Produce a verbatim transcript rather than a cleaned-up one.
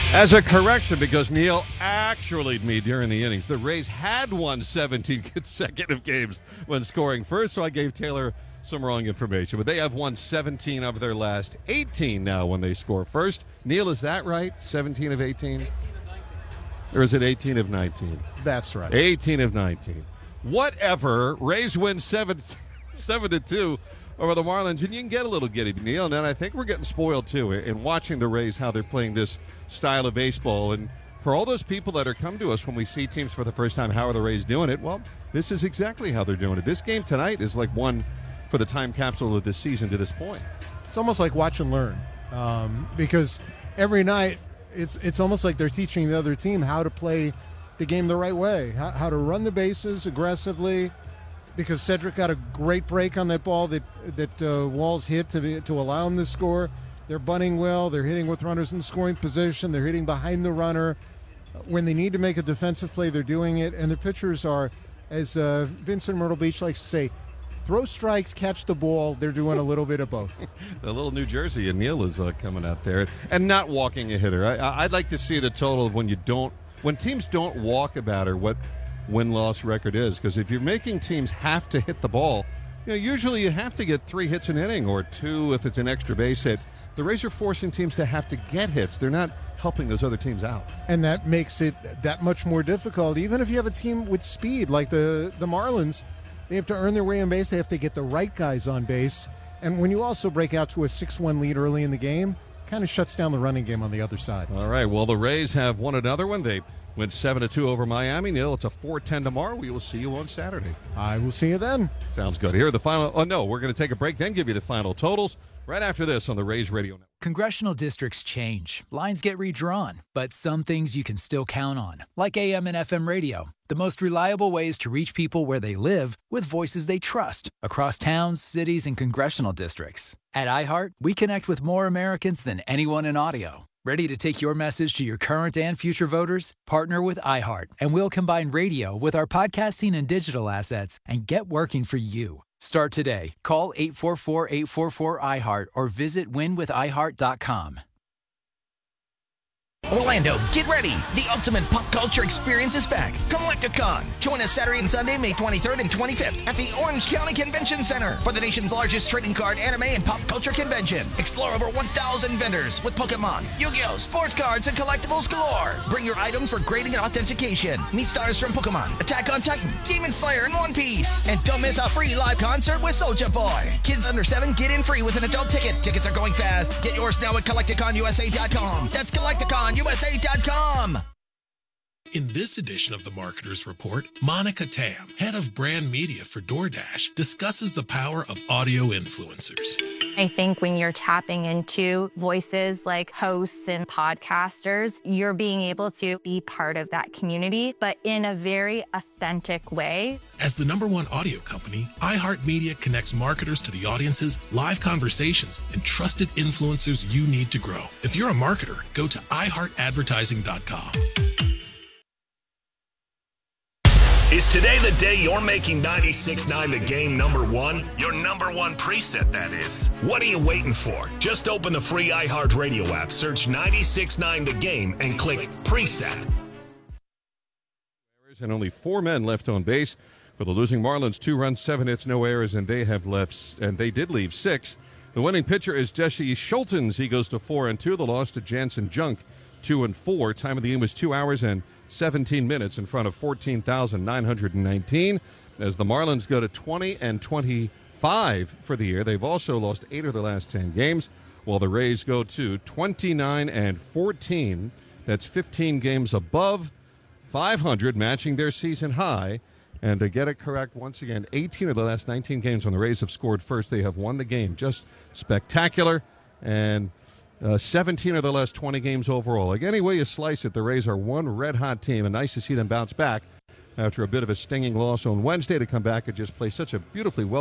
As a correction, because Neil actually me during the innings, the Rays had won seventeen consecutive games when scoring first, so I gave Taylor some wrong information. But they have won seventeen of their last eighteen now when they score first. Neil, is that right? seventeen of eighteen? Or is it eighteen of nineteen? That's right. eighteen of nineteen. Whatever. Rays win seven, seven to two over the Marlins, and you can get a little giddy, Neil. And I think we're getting spoiled, too, in watching the Rays, how they're playing this style of baseball. And for all those people that are come to us when we see teams for the first time, how are the Rays doing it? Well, this is exactly how they're doing it. This game tonight is like one for the time capsule of this season to this point. It's almost like watch and learn, um, because every night it's it's almost like they're teaching the other team how to play the game the right way, how, how to run the bases aggressively, because Cedric got a great break on that ball that that uh, Walls hit to be, to allow him to score. They're bunting well. They're hitting with runners in scoring position. They're hitting behind the runner. When they need to make a defensive play, they're doing it. And the pitchers are, as uh, Vincent Myrtle Beach likes to say, throw strikes, catch the ball. They're doing a little bit of both. The little New Jersey and Neil is uh, coming out there and not walking a hitter. I, I'd like to see the total of when you don't, when teams don't walk a batter, what win-loss record is, because if you're making teams have to hit the ball, you know, usually you have to get three hits an inning or two if it's an extra base hit. The Rays are forcing teams to have to get hits. They're not helping those other teams out. And that makes it that much more difficult. Even if you have a team with speed like the, the Marlins, they have to earn their way on base. They have to get the right guys on base. And when you also break out to a six one lead early in the game, kind of shuts down the running game on the other side. All right, well, the Rays have won another one. They went seven to two over Miami. Neil, it's a four ten tomorrow. We will see you on Saturday. I will see you then. Sounds good. Here are the final. Oh, no, we're going to take a break, then give you the final totals right after this on the Rays Radio Network. Congressional districts change. Lines get redrawn. But some things you can still count on, like A M and F M radio. The most reliable ways to reach people where they live with voices they trust across towns, cities, and congressional districts. At iHeart, we connect with more Americans than anyone in audio. Ready to take your message to your current and future voters? Partner with iHeart, and we'll combine radio with our podcasting and digital assets and get working for you. Start today. Call eight four four, eight four four, I heart or visit win with i heart dot com. Orlando, get ready! The ultimate pop culture experience is back. Collecticon. Join us Saturday and Sunday, May twenty-third and twenty-fifth at the Orange County Convention Center for the nation's largest trading card, anime, and pop culture convention. Explore over one thousand vendors with Pokemon, Yu-Gi-Oh!, sports cards, and collectibles galore. Bring your items for grading and authentication. Meet stars from Pokemon, Attack on Titan, Demon Slayer, and One Piece. And don't miss a free live concert with Soulja Boy. Kids under seven get in free with an adult ticket. Tickets are going fast. Get yours now at Collecticon U S A dot com. That's Collecticon U S A dot com. In this edition of the Marketer's Report, Monica Tam, head of brand media for DoorDash, discusses the power of audio influencers. I think when you're tapping into voices like hosts and podcasters, you're being able to be part of that community, but in a very authentic way. As the number one audio company, iHeartMedia connects marketers to the audiences, live conversations, and trusted influencers you need to grow. If you're a marketer, go to i heart advertising dot com. Is today the day you're making ninety-six point nine the game number one? Your number one preset, that is. What are you waiting for? Just open the free iHeartRadio app, search ninety-six point nine the game, and click preset. And only four men left on base for the losing Marlins. Two runs, seven hits, no errors, and they have left, and they did leave six. The winning pitcher is Jesse Schultens. He goes to four and two. The loss to Jansen Junk, two and four. Time of the game was two hours and seventeen minutes in front of fourteen thousand nine hundred nineteen. As the Marlins go to twenty and twenty-five for the year. They've also lost eight of their last ten games, while the Rays go to twenty-nine and fourteen. That's fifteen games above five hundred, matching their season high. And to get it correct, once again, eighteen of the last nineteen games when the Rays have scored first, they have won the game. Just spectacular. And Uh, seventeen of the last twenty games overall. Like, any way you slice it, the Rays are one red-hot team, and nice to see them bounce back after a bit of a stinging loss on Wednesday to come back and just play such a beautifully well